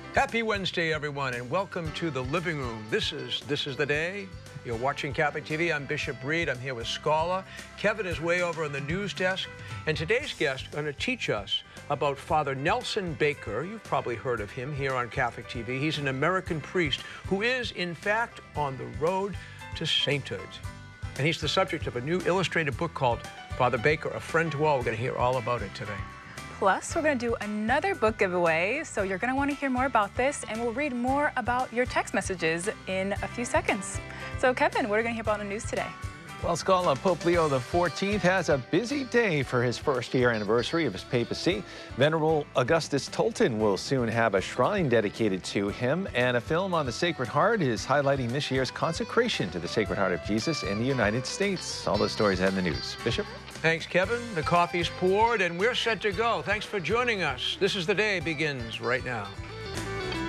Happy Wednesday, everyone, and welcome to the living room. This is the day. You're watching Catholic TV. I'm Bishop Reed. I'm here with Scholar. Kevin is way over on the news desk. And today's guest is going to teach us about Father Nelson Baker. You've probably heard of him here on Catholic TV. He's an American priest who is, in fact, on the road to sainthood. And he's the subject of a new illustrated book called Father Baker, A Friend to All. We're going to hear all about it today. Plus, we're going to do another book giveaway, so you're going to want to hear more about this, and we'll read more about your text messages in a few seconds. So, Kevin, what are we going to hear about in the news today? Well, Scholar, Pope Leo XIV has a busy day for his first-year anniversary of his papacy. Venerable Augustus Tolton will soon have a shrine dedicated to him, and a film on the Sacred Heart is highlighting this year's consecration to the Sacred Heart of Jesus in the United States. All those stories ahead in the news. Bishop? Thanks, Kevin. The coffee's poured, and we're set to go. Thanks for joining us. This is the Day begins right now.